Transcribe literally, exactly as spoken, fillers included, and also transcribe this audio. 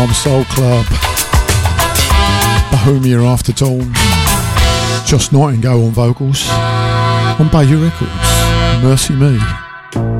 Anaheim Soul Club, Bohemia After Dawn, Josh Nightingale on vocals, on Bayou Records, Mercy Me.